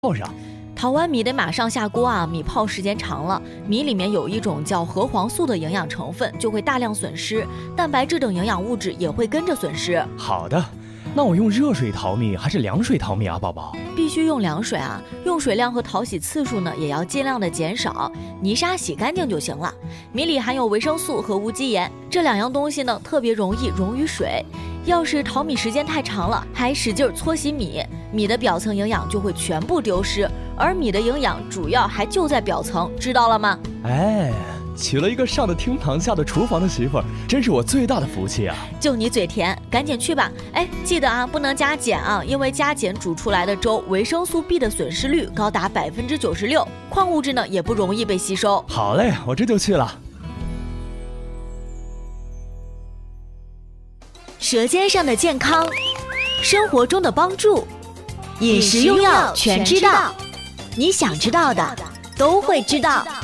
泡上。 淘完米得马上下锅啊，米泡时间长了，米里面有一种叫核黄素的营养成分，就会大量损失，蛋白质等营养物质也会跟着损失。 好的，那我用热水淘米还是凉水淘米啊，宝宝？ 必须用凉水啊，用水量和淘洗次数呢也要尽量的减少，泥沙洗干净就行了。米里含有维生素和无机盐，这2样东西呢特别容易溶于水。要是淘米时间太长了，还使劲搓洗米，米的表层营养就会全部丢失，而米的营养主要还就在表层，知道了吗？ 哎，娶了一个上得厅堂下得厨房的媳妇儿，真是我最大的福气啊！ 就你嘴甜，赶紧去吧。哎，记得啊，不能加碱啊，因为加碱煮出来的粥，维生素 B 的损失率高达96%，矿物质呢也不容易被吸收。 好嘞，我这就去了。 舌尖上的健康，生活中的帮助，饮食用药全知道，你想知道的都会知道。